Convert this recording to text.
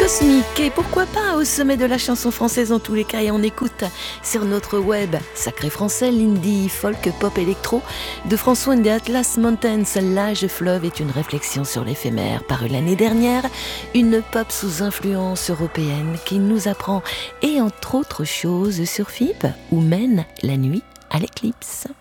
Cosmique et pourquoi pas au sommet de la chanson française en tous les cas, et on écoute sur notre web sacré français, l'indie, folk, pop, électro de François and the Atlas Mountains. L'âge fleuve est une réflexion sur l'éphémère, paru l'année dernière, une pop sous influence européenne qui nous apprend, et entre autres choses, sur FIP, où mène la nuit à l'éclipse.